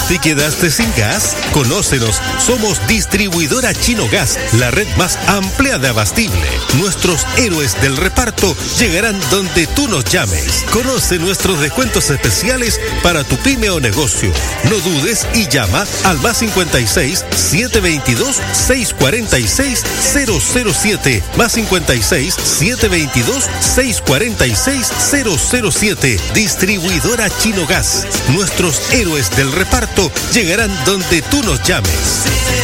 ¿Te quedaste sin gas? Conócenos, somos Distribuidora Chino Gas, la red más amplia de abastible. Nuestros héroes del reparto llegarán donde tú nos llames. Conoce nuestros descuentos especiales para tu pyme o negocio. No dudes y llama al +56 722 646 007, +56 722 646 007. Distribuidora Chino Gas. Nuestros héroes del reparto llegarán donde tú nos llames.